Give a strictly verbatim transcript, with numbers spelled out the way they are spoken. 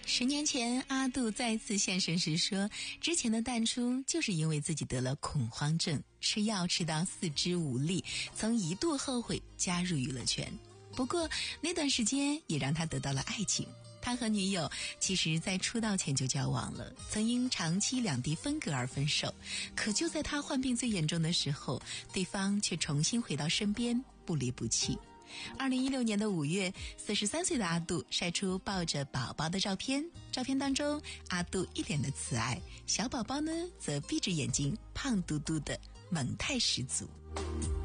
十年前，阿杜再次现身时说，之前的淡出就是因为自己得了恐慌症，吃药吃到四肢无力，曾一度后悔加入娱乐圈。不过那段时间也让他得到了爱情。他和女友其实在出道前就交往了，曾因长期两地分隔而分手。可就在他患病最严重的时候，对方却重新回到身边，不离不弃。二零一六年的五月，四十三岁的阿杜晒出抱着宝宝的照片，照片当中阿杜一脸的慈爱，小宝宝呢则闭着眼睛，胖嘟嘟的，萌态十足。